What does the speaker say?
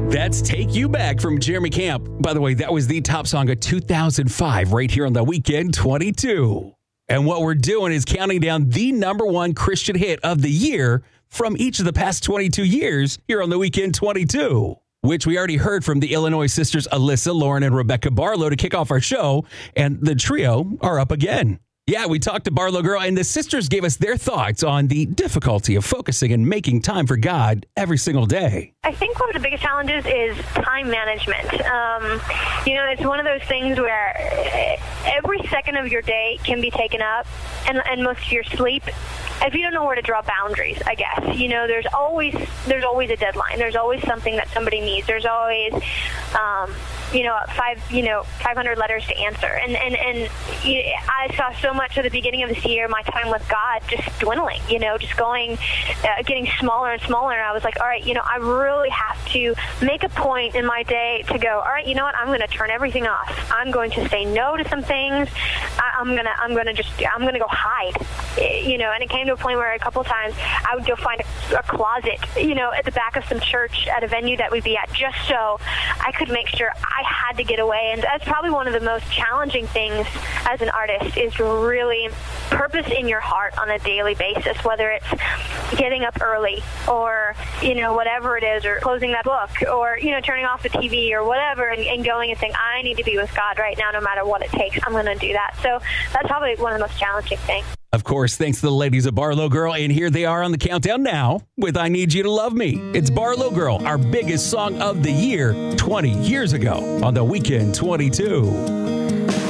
That's Take You Back from Jeremy Camp. By the way, that was the top song of 2005 right here on the Weekend 22. And what we're doing is counting down the number one Christian hit of the year from each of the past 22 years here on the Weekend 22, which we already heard from the Illinois sisters Alyssa, Lauren, and Rebecca Barlow to kick off our show. And the trio are up again. Yeah, we talked to Barlow Girl, and the sisters gave us their thoughts on the difficulty of focusing and making time for God every single day. I think one of the biggest challenges is time management. It's one of those things where every second of your day can be taken up, and most of your sleep, if you don't know where to draw boundaries, I guess. There's always a deadline. There's always something that somebody needs. There's always 500 letters to answer. And I saw so much at the beginning of this year, my time with God just dwindling, just going, getting smaller and smaller. And I was like, all right, I really have to make a point in my day to go, all right, you know what? I'm going to turn everything off. I'm going to say no to some things. I'm going to go hide, and it came to a point where a couple of times I would go find a closet, at the back of some church at a venue that we'd be at, just so I could make sure I had to get away. And that's probably one of the most challenging things as an artist, is really purpose in your heart on a daily basis, whether it's getting up early or, whatever it is, or closing that book, or, turning off the TV or whatever, and going and saying, I need to be with God right now, no matter what it takes. I'm going to do that. So that's probably one of the most challenging things. Of course, thanks to the ladies of Barlow Girl, and here they are on the countdown now with I Need You to Love Me. It's Barlow Girl, our biggest song of the year 20 years ago on the Weekend 22.